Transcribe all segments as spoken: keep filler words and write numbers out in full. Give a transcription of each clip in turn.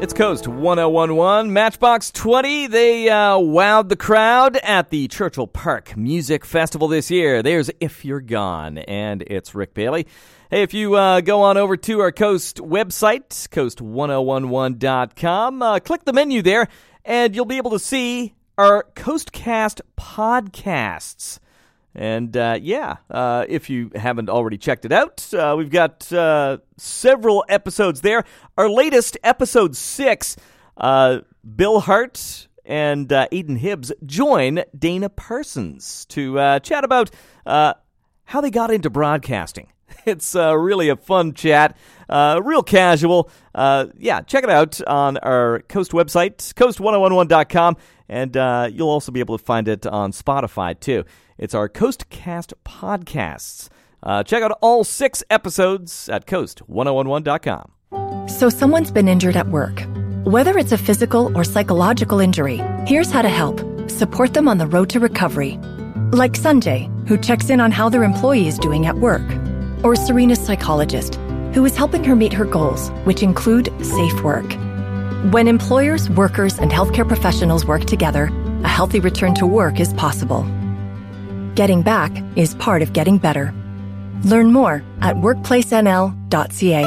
It's Coast one oh one point one. Matchbox twenty, they uh, wowed the crowd at the Churchill Park Music Festival this year. There's If You're Gone, and it's Rick Bailey. Hey, if you uh, go on over to our Coast website, coast one oh one one dot com, uh, click the menu there, and you'll be able to see our Coastcast podcasts. And, uh, yeah, uh, if you haven't already checked it out, uh, we've got uh, several episodes there. Our latest, episode six, uh, Bill Hart and uh, Eden Hibbs join Dana Parsons to uh, chat about uh, how they got into broadcasting. It's uh, really a fun chat, uh, real casual. Uh, yeah, check it out on our Coast website, coast one oh one one dot com, and uh, you'll also be able to find it on Spotify, too. It's our Coastcast podcasts. Uh, check out all six episodes at coast one oh one one dot com. So someone's been injured at work. Whether it's a physical or psychological injury, here's how to help. Support them on the road to recovery. Like Sanjay, who checks in on how their employee is doing at work. Or Serena's psychologist, who is helping her meet her goals, which include safe work. When employers, workers, and healthcare professionals work together, a healthy return to work is possible. Getting back is part of getting better. Learn more at workplace n l dot c a.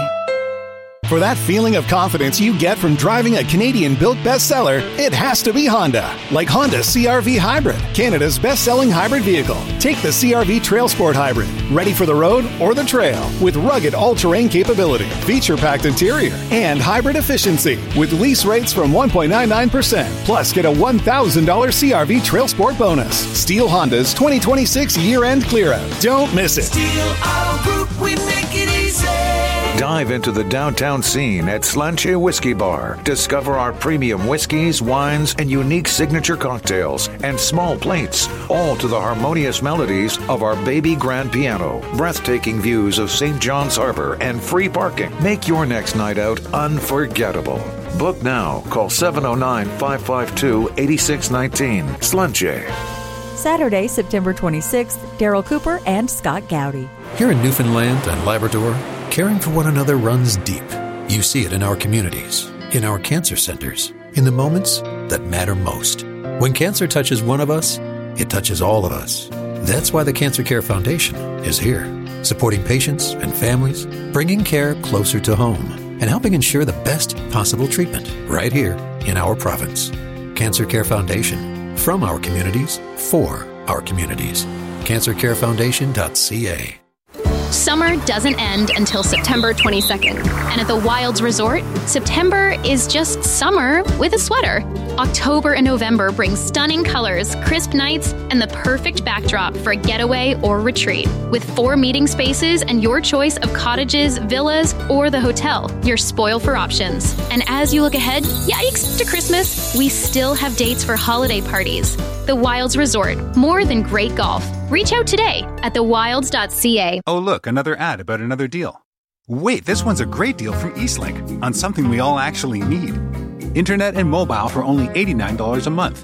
For that feeling of confidence you get from driving a Canadian-built bestseller, it has to be Honda. Like Honda C R V Hybrid, Canada's best-selling hybrid vehicle. Take the C R V Trail Sport Hybrid, ready for the road or the trail, with rugged all-terrain capability, feature-packed interior, and hybrid efficiency, with lease rates from one point nine nine percent. Plus, get a one thousand dollars C R V Trail Sport bonus. Steele Honda's twenty twenty-six year-end clear-out. Don't miss it. Steele Auto Group, we make it easy. Dive into the downtown scene at Slanche Whiskey Bar. Discover our premium whiskeys, wines, and unique signature cocktails and small plates, all to the harmonious melodies of our baby grand piano. Breathtaking views of Saint John's Harbor and free parking make your next night out unforgettable. Book now. Call seven oh nine, five five two, eight six one nine. Slanche. Saturday, September twenty-sixth, Daryl Cooper and Scott Gowdy. Here in Newfoundland and Labrador, caring for one another runs deep. You see it in our communities, in our cancer centers, in the moments that matter most. When cancer touches one of us, it touches all of us. That's why the Cancer Care Foundation is here, supporting patients and families, bringing care closer to home, and helping ensure the best possible treatment right here in our province. Cancer Care Foundation, from our communities, for our communities. cancer care foundation dot c a. Summer doesn't end until September twenty-second. And at the Wilds Resort, September is just summer with a sweater. October and November bring stunning colors, crisp nights, and the perfect backdrop for a getaway or retreat. With four meeting spaces and your choice of cottages, villas, or the hotel, you're spoiled for options. And as you look ahead, yikes, to Christmas, we still have dates for holiday parties. The Wilds Resort, more than great golf. Reach out today at the wilds dot c a. Oh, look, another ad about another deal. Wait, this one's a great deal from Eastlink on something we all actually need. Internet and mobile for only eighty-nine dollars a month.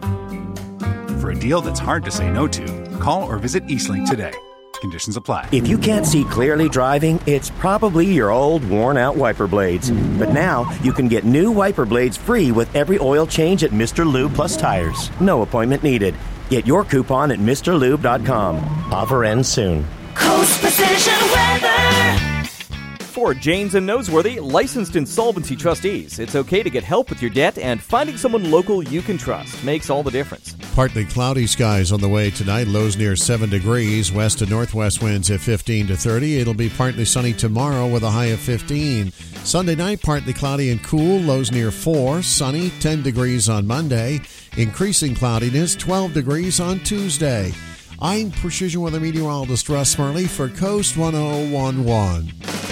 For a deal that's hard to say no to, call or visit Eastlink today. Conditions apply. If you can't see clearly driving, it's probably your old, worn-out wiper blades. But now, you can get new wiper blades free with every oil change at Mister Lube Plus Tires. No appointment needed. Get your coupon at Mr Lube dot com. Offer ends soon. Coast Precision Weather. For Janes and Noseworthy, licensed insolvency trustees, it's okay to get help with your debt, and finding someone local you can trust makes all the difference. Partly cloudy skies on the way tonight, lows near seven degrees, west to northwest winds at fifteen to thirty. It'll be partly sunny tomorrow with a high of fifteen. Sunday night, partly cloudy and cool, lows near four, sunny, ten degrees on Monday. Increasing cloudiness, twelve degrees on Tuesday. I'm Precision Weather Meteorologist Russ Murley for Coast one oh one point one.